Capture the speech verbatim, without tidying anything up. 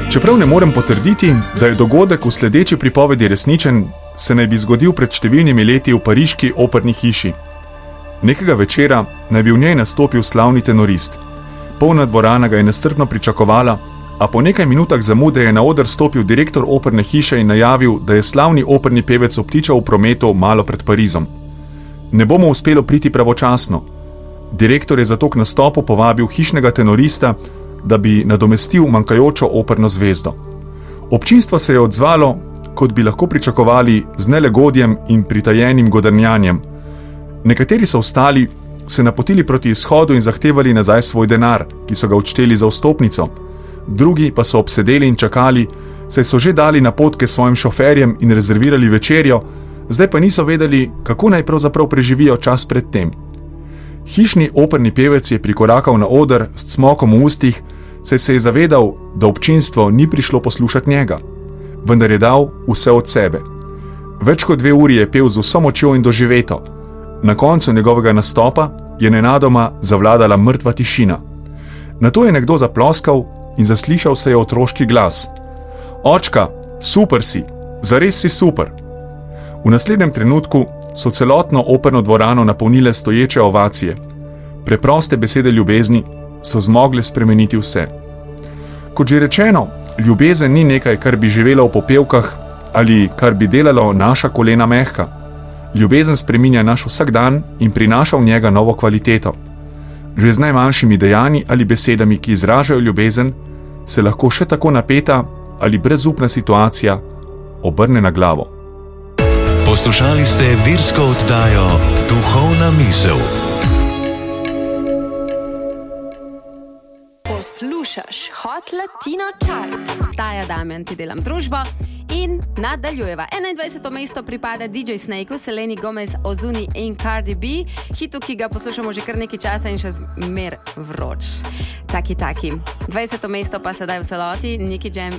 Čeprav ne morem potrditi, da je dogodek v sledeči pripovedi resničen, se naj bi zgodil pred številnimi leti v pariški operni hiši. Nekega večera naj bi v njej nastopil slavni tenorist. Polna dvorana ga je nestrpno pričakovala, a po nekaj minutah zamude je na oder stopil direktor operne hiše in najavil, da je slavni operni pevec obtičal v prometu malo pred Parizom. Ne bo mu uspelo priti pravočasno. Direktor je zato k nastopu povabil hišnega tenorista, da bi nadomestil manjkajočo operno zvezdo. Občinstvo se je odzvalo, kot bi lahko pričakovali, z nelagodjem in pritajenim godrnjanjem. Nekateri so vstali, se napotili proti izhodu in zahtevali nazaj svoj denar, ki so ga odšteli za vstopnico. Drugi pa so obsedeli in čakali, saj so že dali napotke svojim šoferjem in rezervirali večerjo, zdaj pa niso vedeli, kako naj pravzaprav preživijo čas pred tem. Hišni operni pevec je prikorakal na oder s cmokom v ustih, saj se je zavedal, da občinstvo ni prišlo poslušati njega. Vendar je dal vse od sebe. Več kot dve uri je pel z vso močjo in doživeto. Na koncu njegovega nastopa je nenadoma zavladala mrtva tišina. Nato je nekdo zaploskal in zaslišal se je otroški glas. Očka, super si, zares si super. V naslednjem trenutku so celotno operno dvorano napolnile stoječe ovacije. Preproste besede ljubezni so zmogle spremeniti vse. Kot že rečeno, ljubezen ni nekaj, kar bi živelo v popevkah ali kar bi delalo naša kolena mehka. Ljubezen spreminja naš vsakdan in prinaša v njega novo kvaliteto. Že z najmanjšimi dejanji ali besedami, ki izražajo ljubezen, se lahko še tako napeta ali brezupna situacija obrne na glavo. Poslušali ste virsko oddajo Duhovna misel. Poslušaš Hot Latino Chart. Taja Damjan, ti delam družbo in nadaljujeva. enaindvajseto mesto pripada D J Snakeu, Seleni Gomez, Ozuni in Cardi B, hitu, ki ga poslušamo že kar nekaj časa in še zmer vroč. Taki, taki. dvajseto mesto pa sedaj v celoti, Nicky Jam